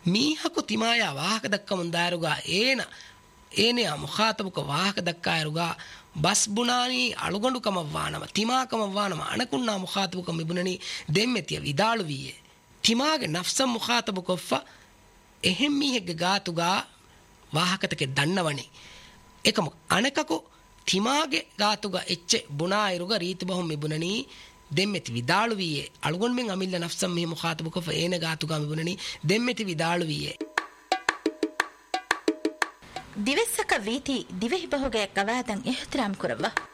මීහකු තිමායා වාහක දක්කම දාරුගා ඒනේ මුඛාතබක වාහක දක්කාරුගා bus බුනානි අලුගොඬුකම වානම තිමාකම වානම අනකුන්නා මුඛාතබක මිබුනනි දෙම්මෙතිය විදාළු වියේ තිමාගේ නෆ්සම් මුඛාතබකොෆ එහෙම් මීහෙක්ගේ ගාතුගා වාහකතක දන්නවනේ එකම අනකකෝ තිමාගේ ගාතුගා එච්ච බුනායිරුගා රීති බහුම් මිබුනනි දෙම්මෙති විදාළු වියේ අලුගොන් මෙන් අමිල්ල නෆ්සම් මී මුඛාතබකොෆ ඒන ගාතුගා මිබුනනි දෙම්මෙති විදාළු වියේ ದಿವೆಸ್ಸಕ ವೀತಿ ದಿವೆಹಿ ಬಹುಗೆ ಗವಾದಂ ಇಹ್ತಿರಾಮ್ ಕುರವ